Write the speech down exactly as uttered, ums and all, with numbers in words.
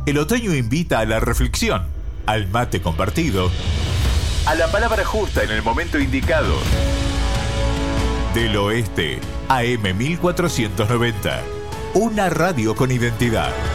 El otoño invita a la reflexión, al mate compartido, a la palabra justa en el momento indicado. Del Oeste, A M mil cuatrocientos noventa. Una radio con identidad.